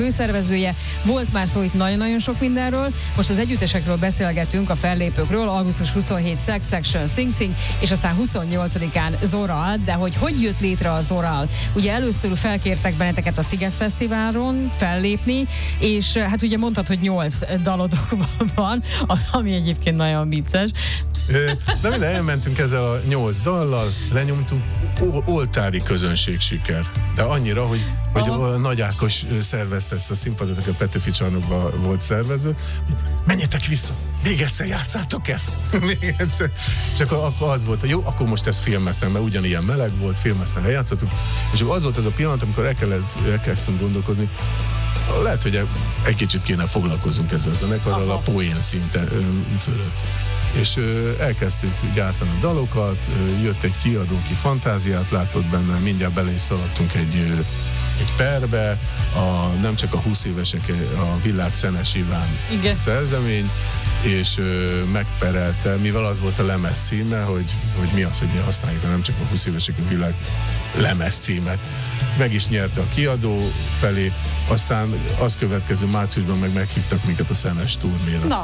főszervezője. Volt már szó itt nagyon-nagyon sok mindenről. Most az együttesekről beszélgetünk, a fellépőkről. Augusztus 27 Sex Section Sing Sing, és aztán 28-án Zoral. De hogy jött létre a Zoral? Ugye először felkértek benneteket a Sziget Fesztiválon fellépni, és hát ugye mondtad, hogy 8 dalotok van, ami egyébként nagyon vicces. De minden, elmentünk ezzel a 8 dallal, lenyomtunk, oltári közönség siker. De annyira, hogy a Nagy Ákos szervezte ezt a színpadot, aki a Petőfi Csarnokban volt szervező, hogy menjetek vissza, még egyszer játszátok el. Még egyszer. És akkor az volt, hogy jó, akkor most ez filmeztem, mert ugyanilyen meleg volt, filmeztem, eljátszottuk, és akkor az volt az a pillanat, amikor elkezdtünk gondolkozni, lehet, hogy egy kicsit kéne foglalkozunk ezzel a zenekarral a poén szinten fölött. És elkezdtük gyártani a dalokat, jött egy kiadó, ki fantáziát látott benne, mindjárt bele is szaladtunk egy perbe, nem csak a 20 évesek, a Villát Szenes Iván szerzemény, és megperelte, mivel az volt a lemez címe, hogy mi az, hogy mi használjuk, nem csak a 20 évesek a világ lemez címet. Meg is nyerte a kiadó felé, aztán az következő márciusban meghívtak minket a Szenes turnéra.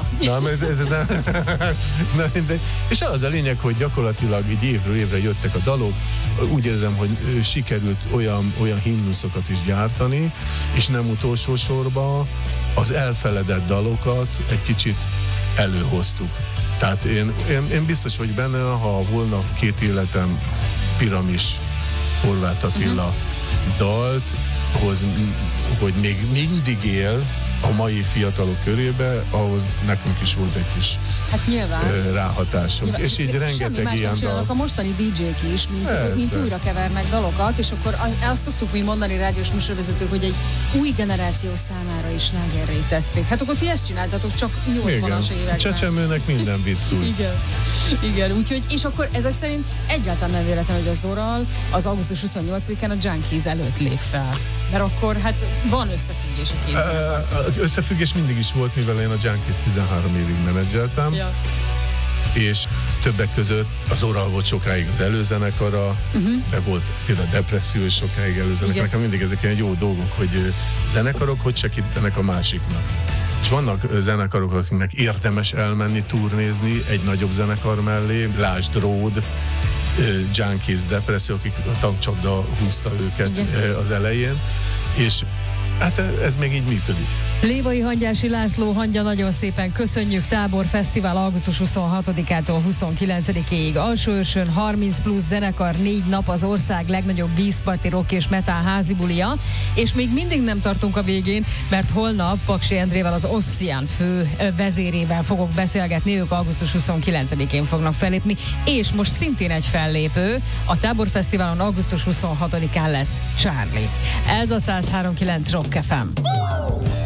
És az a lényeg, hogy gyakorlatilag így évről évre jöttek a dalok, úgy érzem, hogy sikerült olyan himnuszokat is gyártani, és nem utolsó sorban az elfeledett dalokat egy kicsit előhoztuk. Tehát én biztos vagy benne, ha volna 2 életem Piramis, Horváth Attila dalt, hogy még mindig él a mai fiatalok körébe, ahhoz nekünk is volt egy kis ráhatásunk. Nyilván. És így rengeteg ilyen dal. A mostani DJ-k is, mint újra kevernek dalokat, és akkor azt szoktuk mi mondani rádiós műsorvezetők, hogy egy új generáció számára is slágerré tették. Hát akkor ti ezt csináltatok csak 80-as években. Csecsemőnek minden vicc új. Igen, úgyhogy, és akkor ezek szerint egyáltalán nem véletlen, hogy a Zoral az augusztus 28-án a Junkies előtt lép fel. Mert akkor hát van összefüggés a két zenekar. Összefüggés mindig is volt, mivel én a Junkies 13 évig menedzseltem, és többek között az Zoral volt sokáig az előzenekara, de volt például a Depresszió is sokáig előzenekara. Nekem mindig ezek ilyen jó dolgok, hogy zenekarok hogy segítenek a másiknak. És vannak zenekarok, akiknek érdemes elmenni, turnézni egy nagyobb zenekar mellé, lásd Road, Junkies, Depresszió, akik a tankcsapda húzta őket az elején, és hát ez még így működik. Lévai Hangyási László Hangya, nagyon szépen köszönjük. Tábor Fesztivál augusztus 26-ától 29-ig. Alsóőrsön 30 plusz zenekar, 4 nap, az ország legnagyobb vízparti, rock és metal házibulia. És még mindig nem tartunk a végén, mert holnap Paksi Endrével, az Ossian fő vezérével fogok beszélgetni. Ők augusztus 29-én fognak fellépni, és most szintén egy fellépő. A Tábor Fesztiválon augusztus 26-án lesz Charlie. Ez a 103.9 Rock FM.